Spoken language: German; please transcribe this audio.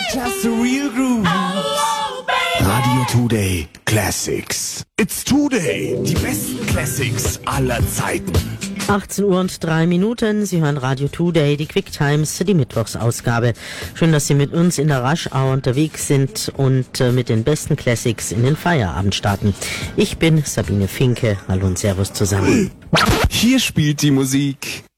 Just the real groove. Radio Today Classics. It's Today. Die besten Classics aller Zeiten. 18 Uhr und 3 Minuten. Sie hören Radio Today, die Quick Times, die Mittwochsausgabe. Schön, dass Sie mit uns in der Rush Hour unterwegs sind und mit den besten Classics in den Feierabend starten. Ich bin Sabine Finke. Hallo und Servus zusammen. Hier spielt die Musik